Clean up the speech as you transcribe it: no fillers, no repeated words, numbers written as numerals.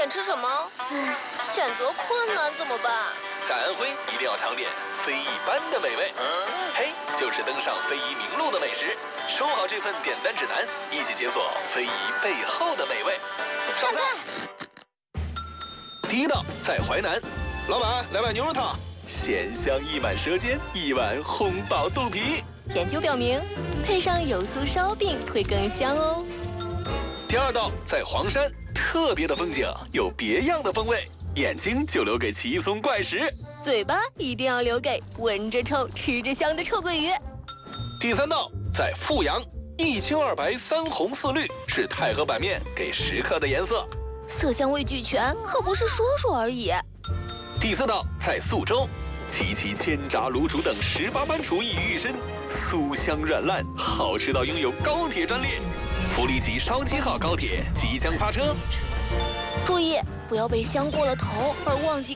点吃什么？选择困难怎么办？ 在安徽一定要尝点非一般的美味。嘿，就是登上非遗名录的美食。收好这份点单指南，一起解锁非遗背后的美味。 上菜。 第一道在淮南，老板来碗牛肉汤，鲜香溢满舌尖，一碗烘饱肚皮。 研究表明，配上油酥烧饼会更香哦。 第二道在黄山，特别的风景有别样的风味，眼睛就留给奇松怪石， 嘴巴一定要留给闻着臭、吃着香的臭鳜鱼。 第三道在阜阳，一青二白三红四绿是太和板面给食客的颜色， 色香味俱全，可不是说说而已。 第四道在宿州，齐齐千炸卤煮等18般厨艺于一身，酥香软烂，好吃到拥有高铁专列。福利吉烧鸡号高铁即将发车， 注意不要被香过了头而忘记